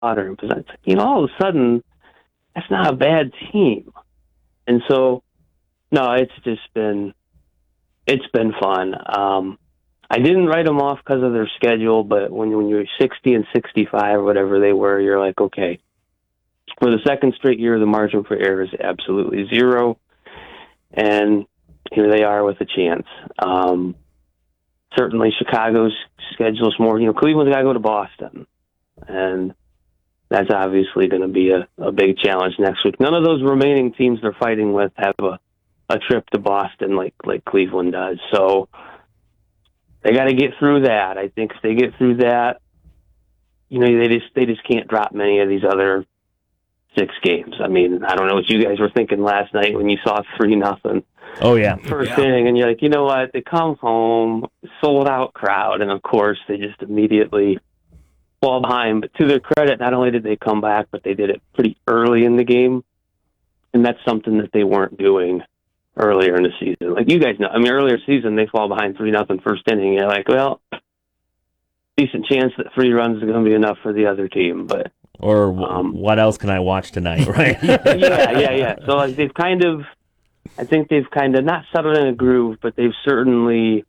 daughter. Because it's like, all of a sudden, that's not a bad team. And so, no, it's been fun. I didn't write them off because of their schedule, but when you're 60 and 65 or whatever they were, you're like, okay, for the second straight year, the margin for error is absolutely zero. And here they are with a chance. Certainly Chicago's schedule is more, Cleveland's got to go to Boston. And that's obviously going to be a big challenge next week. None of those remaining teams they're fighting with have a trip to Boston like Cleveland does. So they got to get through that. I think if they get through that, they just can't drop many of these other 6 games. I mean, I don't know what you guys were thinking last night when you saw 3-0. Oh, yeah. First inning, and you're like, you know what? They come home, sold out crowd, and of course they just immediately fall behind. But to their credit, not only did they come back, but they did it pretty early in the game, and that's something that they weren't doing earlier in the season. Like you guys know, I mean, earlier season they fall behind 3-0 first inning. You're like, well, decent chance that 3 runs is going to be enough for the other team, but. Or what else can I watch tonight, right? Yeah. So like I think they've kind of not settled in a groove, but they've certainly.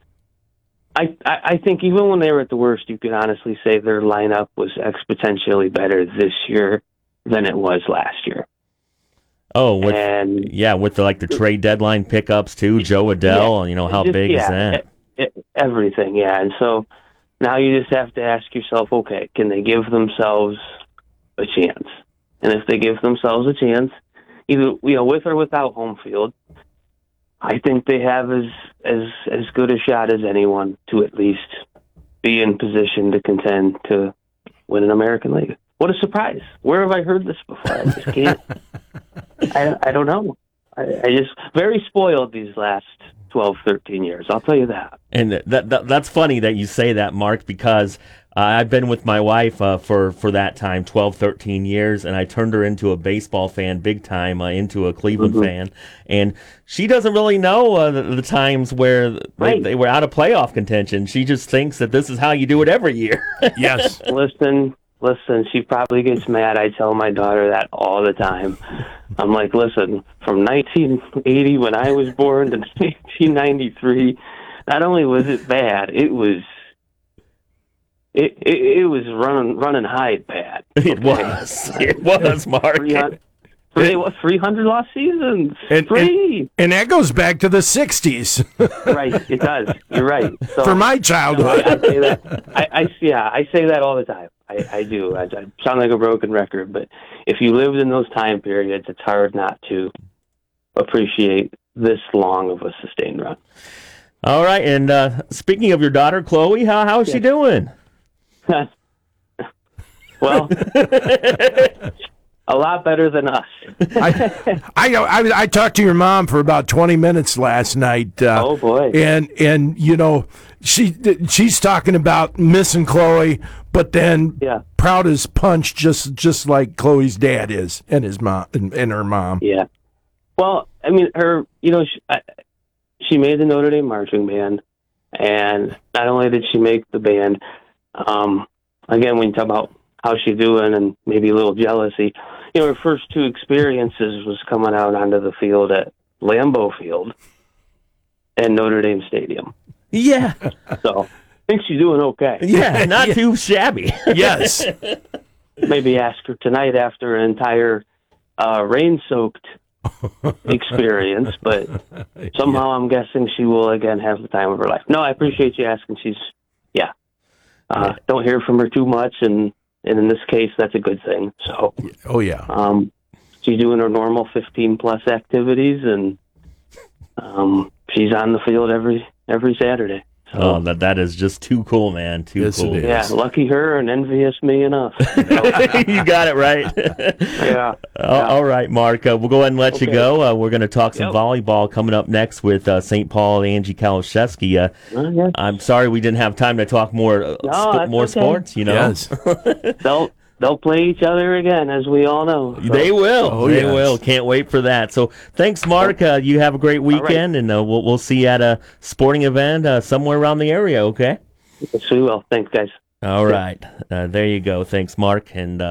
I think even when they were at the worst, you could honestly say their lineup was exponentially better this year than it was last year. Oh, with the trade deadline pickups too, Joe Adell. How big is that? Everything, yeah. And so now you just have to ask yourself, okay, can they give themselves a chance? And if they give themselves a chance, either with or without home field, I think they have as good a shot as anyone to at least be in position to contend to win an American League. What a surprise! Where have I heard this before? I just can't. I don't know. I just very spoiled these last 12, 13 years. I'll tell you that. And that's funny that you say that, Mark, because I've been with my wife for that time, 12, 13 years, and I turned her into a baseball fan big time, into a Cleveland fan. And she doesn't really know the times where they were out of playoff contention. She just thinks that this is how you do it every year. Yes. Listen, she probably gets mad. I tell my daughter that all the time. I'm like, listen, from 1980 when I was born to 1993, not only was it bad, it was running hide bad. Okay? It was, Mark. 300 lost seasons. And that goes back to the 60s. Right, it does. You're right. So, for my childhood. I say that. I say that all the time. I do. I sound like a broken record, but if you lived in those time periods, it's hard not to appreciate this long of a sustained run. All right, and speaking of your daughter, Chloe, how is she doing? Well, a lot better than us. I talked to your mom for about 20 minutes last night. Oh boy! And she's talking about missing Chloe, but then proud as punch, just like Chloe's dad is, and his mom and her mom. Yeah. Well, I mean, her. She made the Notre Dame marching band, and not only did she make the band. Again, when you talk about how she's doing and maybe a little jealousy, her first 2 experiences was coming out onto the field at Lambeau Field and Notre Dame Stadium. Yeah. So I think she's doing okay. Yeah, not too shabby. Yes. Maybe ask her tonight after an entire rain-soaked experience, but somehow I'm guessing she will again have the time of her life. No, I appreciate you asking. Don't hear from her too much, and in this case, that's a good thing. So, she's doing her normal 15+ activities, and she's on the field every Saturday. So, that is just too cool, man. Too cool. Yeah, lucky her and envious me enough. You got it right. Yeah. All right, Mark. We'll go ahead and let you go. We're going to talk some volleyball coming up next with St. Paul and Angie Kalashevsky. I'm sorry we didn't have time to talk more sports. Yes. They'll play each other again, as we all know. So. They will. They will. Can't wait for that. So thanks, Mark. You have a great weekend, and we'll see you at a sporting event somewhere around the area, okay? Yes, we will. Thanks, guys. All right. There you go. Thanks, Mark. And